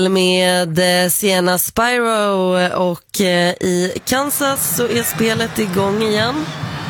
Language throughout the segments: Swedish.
Med Sienna Spyro och i Kansas så är spelet igång igen.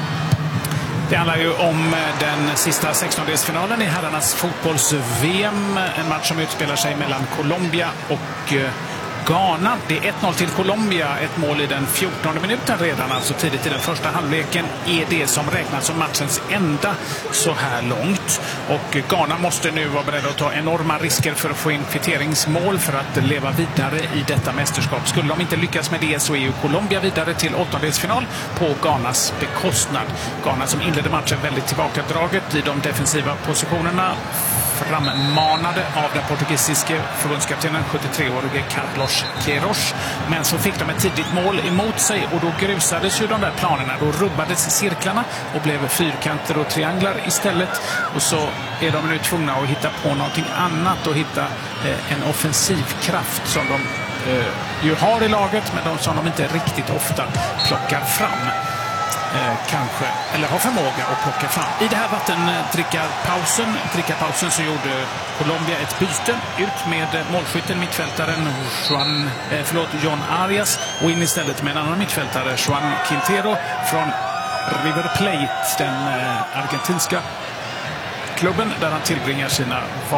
Det handlar ju om den sista 16-delsfinalen i herrarnas fotbolls-VM. En match som utspelar sig mellan Colombia och Ghana. Det är 1-0 till Colombia, ett mål i den 14:e minuten redan, alltså tidigt i den första halvleken, är det som räknas som matchens enda så här långt. Och Ghana måste nu vara beredda att ta enorma risker för att få in kvitteringsmål för att leva vidare i detta mästerskap. Skulle de inte lyckas med det så är ju Colombia vidare till 8-delsfinal på Ghanas bekostnad. Ghana som inledde matchen väldigt tillbakadraget i de defensiva positionerna, frammanade av den portugisiske förbundskaptenen 73-årige Carlos Queiroz. Men så fick de ett tidigt mål emot sig och då grusades ju de där planerna. Då rubbades cirklarna och blev fyrkanter och trianglar istället. Och så är de nu tvungna att hitta på någonting annat och hitta en offensiv kraft som de ju har i laget, men som de inte riktigt ofta plockar fram. Kanske, eller har förmåga att plocka fram. I det här drickarpausen så gjorde Colombia ett byte ut med målskytten, mittfältaren John Arias, och in istället med en annan mittfältare, Juan Quintero från River Plate, den argentinska klubben där han tillbringar sina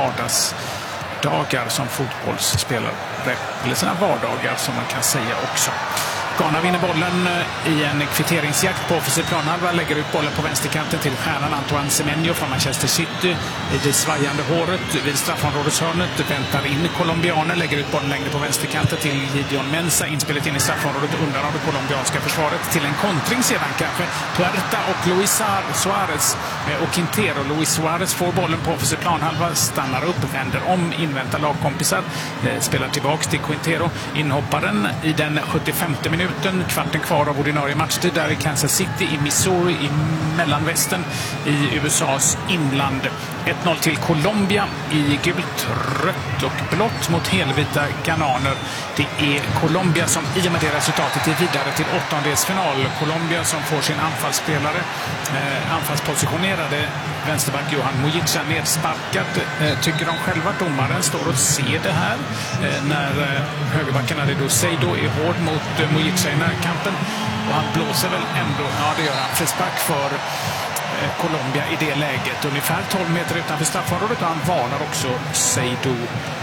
vardagsdagar som fotbollsspelare, eller sina vardagar som man kan säga också. Ghana vinner bollen i en kvitteringsjakt på offensiv planhalva, lägger ut bollen på vänsterkanten till stjärnan Antoine Semenyo från Manchester City. I det svajande håret vid straffområdeshörnet väntar in colombianer, lägger ut bollen längre på vänsterkanten till Gideon Mensah. Inspelet in i straffområdet undan av det colombianska försvaret till en kontring sedan kanske. Puerta och Luis Suarez och Quintero. Luis Suarez får bollen på offensiv planhalva, stannar upp, vänder om, inväntar lagkompisar, spelar tillbaks till Quintero. Inhopparen i den 75:e minuten, kvarten kvar av ordinarie matchtid där i Kansas City i Missouri i mellanvästern i USAs inland. 1-0 till Colombia i gult, rött och blått mot helvita ghananer. Det är Colombia som i och med det resultatet är vidare till 8-delsfinal. Colombia som får sin anfallsspelare, anfallspositionerade vänsterback Johan Mojica nedsparkad. Tycker de själva, domaren står och ser det här när högerbacken Adedo Seido är hård mot Mojica i närkampen, och han blåser väl ändå, ja det gör han, frispark för Colombia i det läget, ungefär 12 meter utanför straffområdet, och han varnar också Seido.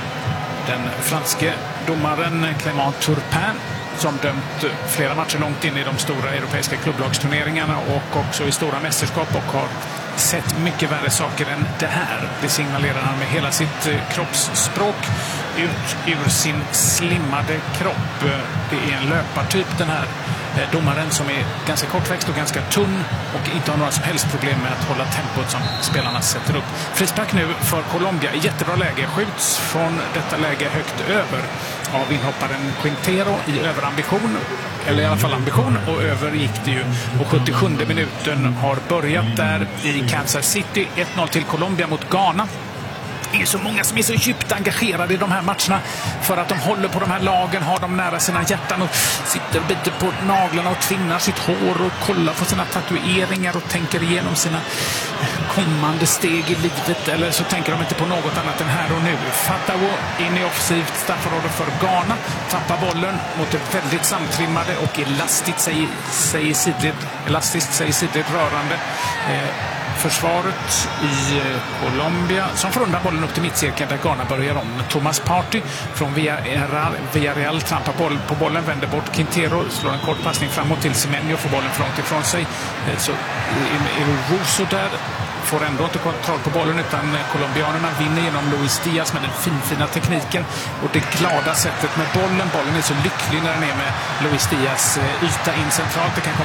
Den franske domaren Clément Turpin, som dömt flera matcher långt in i de stora europeiska klubblagsturneringarna och också i stora mästerskap och har sett mycket värre saker än det här. Det signalerar han med hela sitt kroppsspråk ut ur sin slimmade kropp. Det är en löpartyp, den här domaren, som är ganska kortväxt och ganska tunn och inte har några som helst problem med att hålla tempot som spelarna sätter upp. Frispark nu för Colombia, jättebra läge, skjuts från detta läge högt över av inhopparen Quintero i överambition, eller i alla fall ambition, och över gick det ju. Och 77:e minuten har börjat där i Kansas City. 1-0 till Colombia mot Ghana. Det är så många som är så djupt engagerade i de här matcherna för att de håller på de här lagen, har dem nära sina hjärtan och sitter och biter på naglarna och tvinnar sitt hår och kollar på sina tatueringar och tänker igenom sina kommande steg i livet, eller så tänker de inte på något annat än här och nu. Fatawo in i offensivt straffområde för Ghana, tappar bollen mot det väldigt samtrimmade och elastiskt säger sidled rörande försvaret i Colombia, som får undan bollen upp till mittcirkeln där Ghana börjar om. Thomas Partey från Villarreal trampar på bollen, vänder bort Quintero, slår en kort passning framåt till Semenyo, får bollen från ifrån sig. Så Russo där får ändå inte kontroll på bollen, utan colombianerna vinner genom Luis Diaz med den fina tekniken och det glada sättet med bollen. Bollen är så lycklig när den är med Luis Diaz yta in centralt. Det kan komma